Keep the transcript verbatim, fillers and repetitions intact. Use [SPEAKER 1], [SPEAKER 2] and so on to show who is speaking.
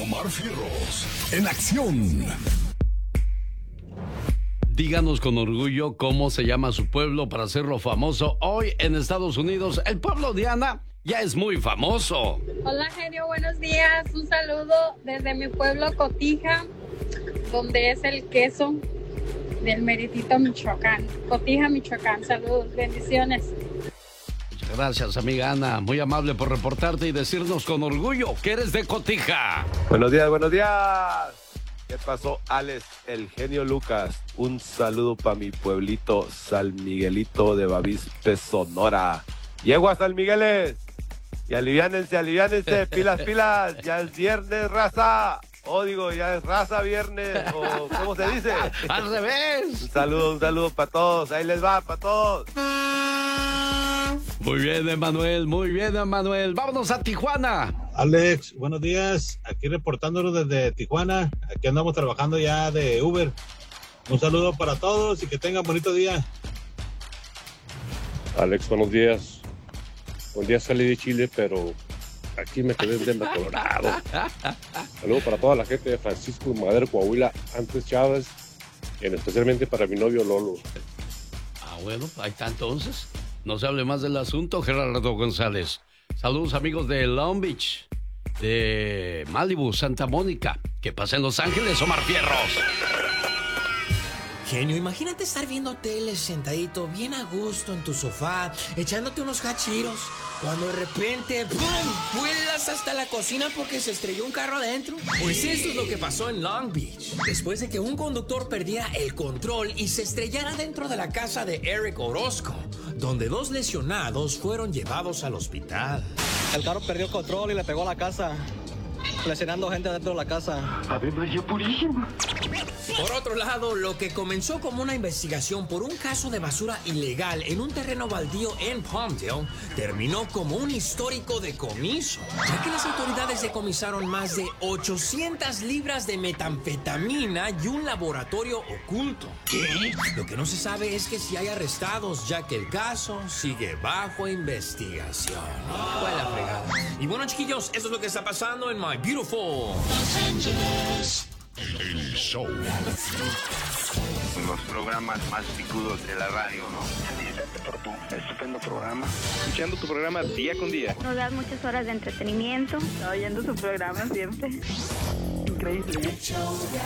[SPEAKER 1] Omar Fierros, en acción.
[SPEAKER 2] Díganos con orgullo cómo se llama su pueblo para hacerlo famoso. Hoy en Estados Unidos, el pueblo de Ana ya es muy famoso.
[SPEAKER 3] Hola, genio, buenos días. Un saludo desde mi pueblo Cotija, donde es el queso del Meritito, Michoacán. Cotija, Michoacán. Saludos, bendiciones.
[SPEAKER 2] Muchas gracias, amiga Ana. Muy amable por reportarte y decirnos con orgullo que eres de Cotija.
[SPEAKER 4] Buenos días, buenos días. ¿Qué pasó, Alex, el genio Lucas? Un saludo para mi pueblito San Miguelito de Bavispe, Sonora. Llego a San Migueles. Y aliviánense, aliviánense, pilas, pilas. Ya es viernes, raza. O digo, ya es raza viernes. O ¿cómo se dice?
[SPEAKER 2] Al revés.
[SPEAKER 4] Un saludo, un saludo para todos. Ahí les va, para todos.
[SPEAKER 2] Muy bien, Emanuel, muy bien, Emanuel. Vámonos a Tijuana.
[SPEAKER 5] Alex, buenos días. Aquí reportándonos desde Tijuana. Aquí andamos trabajando ya de Uber. Un saludo para todos y que tengan bonito día.
[SPEAKER 6] Alex, buenos días. Un día salí de Chile, pero aquí me quedé en Denver, Colorado. Saludos para toda la gente de Francisco Madero, Coahuila, antes Chávez, y especialmente para mi novio Lolo.
[SPEAKER 2] Ah, bueno, ahí está entonces. No se hable más del asunto, Gerardo González. Saludos, amigos de Long Beach, de Malibu, Santa Mónica. ¿Qué pasa en Los Ángeles, Omar Fierros?
[SPEAKER 7] Genio, imagínate estar viendo tele sentadito, bien a gusto en tu sofá, echándote unos hachiros, cuando de repente, ¡pum!, vuelas hasta la cocina porque se estrelló un carro adentro. Pues eso es lo que pasó en Long Beach, después de que un conductor perdiera el control y se estrellara dentro de la casa de Eric Orozco, donde dos lesionados fueron llevados al hospital.
[SPEAKER 8] El carro perdió control y le pegó a la casa, lesionando gente dentro de la casa.
[SPEAKER 7] ¡Ave María Purísima! Por otro lado, lo que comenzó como una investigación por un caso de basura ilegal en un terreno baldío en Palmdale terminó como un histórico decomiso, ya que las autoridades decomisaron más de ochocientas libras de metanfetamina y un laboratorio oculto. ¿Qué? Lo que no se sabe es que si hay arrestados, ya que el caso sigue bajo investigación. Fue la fregada. Y bueno, chiquillos, eso es lo que está pasando en My Beautiful Los Angeles.
[SPEAKER 1] El show.
[SPEAKER 9] Los programas más picudos de la radio, ¿no? Por tu estupendo programa. Escuchando tu programa día con día.
[SPEAKER 10] Nos das muchas horas de entretenimiento. Oyendo su programa siempre. Increíble.